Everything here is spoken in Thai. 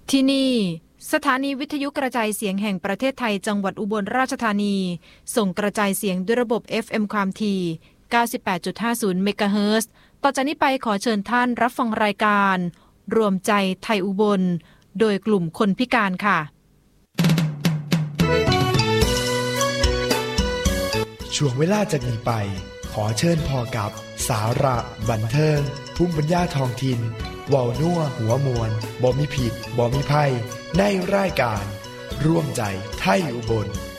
ที่นี่สถานีวิทยุกระจายเสียงแห่งประเทศไทยจังหวัดอุบลราชธานีส่งกระจายเสียงด้วยระบบ FM ความถี่ 98.50 เมกะเฮิรตซ์ ต่อจากนี้ไปขอเชิญท่านรับฟังรายการรวมใจไทยอุบลโดยกลุ่มคนพิการค่ะช่วงเวลาจากนี้ไปขอเชิญพอกับสาระบันเทิงภูมิปัญญาท้องถิ่นเว้านัวหัวมวลบ่มีผิดบ่มีภัยในรายการร่วมใจไทยอุบล